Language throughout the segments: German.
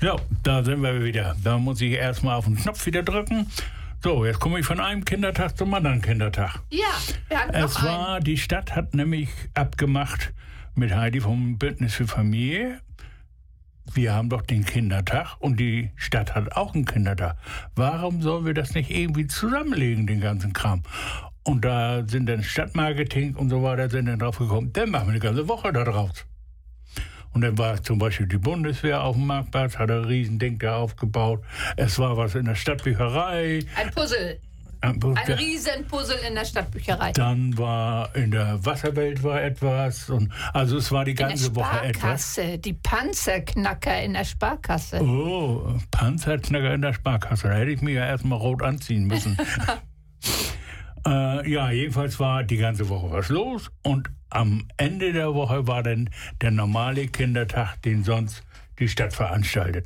Ja, da sind wir wieder. Da muss ich erstmal auf den Knopf wieder drücken. So, jetzt komme ich von einem Kindertag zum anderen Kindertag. Ja, wir hatten noch einen. Die Stadt hat nämlich abgemacht mit Heidi vom Bündnis für Familie. Wir haben doch den Kindertag und die Stadt hat auch einen Kindertag. Warum sollen wir das nicht irgendwie zusammenlegen, den ganzen Kram? Und da sind dann Stadtmarketing und so weiter sind dann drauf gekommen, dann machen wir eine ganze Woche da draus. Und dann war zum Beispiel die Bundeswehr auf dem Marktplatz, hat ein Riesending da aufgebaut. Es war was in der Stadtbücherei. Ein Puzzle. Ein Riesenpuzzle in der Stadtbücherei. Dann war in der Wasserwelt war etwas. Und also es war die ganze Woche etwas. Die Panzerknacker in der Sparkasse. Oh, Panzerknacker in der Sparkasse. Da hätte ich mir ja erstmal rot anziehen müssen. Ja, jedenfalls war die ganze Woche was los. Und am Ende der Woche war dann der normale Kindertag, den sonst die Stadt veranstaltet.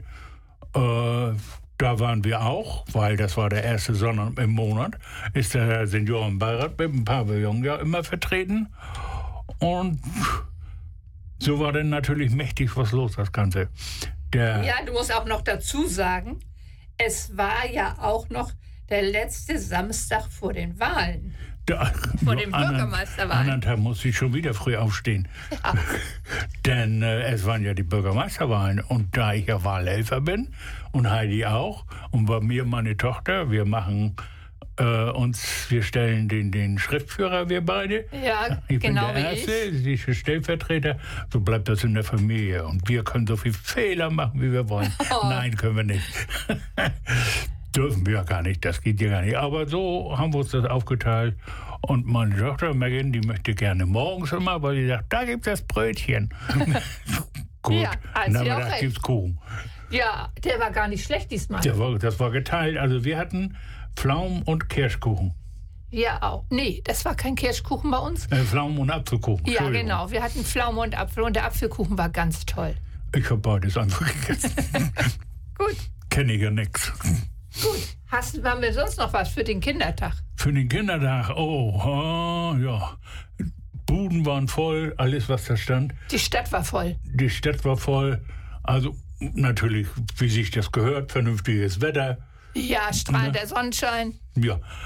Da waren wir auch, weil das war der erste Sonntag im Monat, ist der Seniorenbeirat mit dem Pavillon ja immer vertreten. Und so war dann natürlich mächtig was los, das Ganze. Ja, du musst auch noch dazu sagen, es war ja auch noch der letzte Samstag vor den Wahlen. Vor den Bürgermeisterwahlen. Anderen Tag musste ich schon wieder früh aufstehen. Ja. Denn es waren ja die Bürgermeisterwahlen. Und da ich ja Wahlhelfer bin und Heidi auch, und bei mir meine Tochter, wir machen wir stellen den Schriftführer, wir beide. Ja, ich genau bin der Erste, sie ist der Stellvertreter. So bleibt das in der Familie. Und wir können so viele Fehler machen, wie wir wollen. Oh. Nein, können wir nicht. Dürfen wir ja gar nicht, das geht ja gar nicht. Aber so haben wir uns das aufgeteilt. Und meine Tochter Megan, die möchte gerne morgens immer, weil sie sagt, da gibt es das Brötchen. Gut, ja, Nachmittag gibt es Kuchen. Ja, der war gar nicht schlecht diesmal. Das war geteilt. Also wir hatten Pflaumen und Kirschkuchen. Ja, auch. Nee, das war kein Kirschkuchen bei uns. Pflaumen und Apfelkuchen. Ja, genau. Wir hatten Pflaume und Apfel und der Apfelkuchen war ganz toll. Ich habe beides einfach gegessen. Gut. Kenne ich ja nichts. Gut. Haben wir sonst noch was für den Kindertag? Für den Kindertag? Ja. Buden waren voll, alles, was da stand. Die Stadt war voll. Die Stadt war voll. Also natürlich, wie sich das gehört, vernünftiges Wetter. Ja, strahlender Sonnenschein. Ja.